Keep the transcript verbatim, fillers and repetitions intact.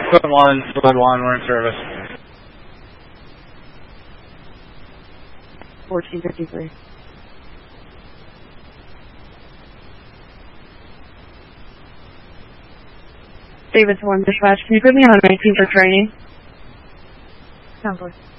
Squad one, Squad one, we're in service. fourteen fifty-three. David Swarm Dispatch, can you put me on nineteen for training? Sounds good.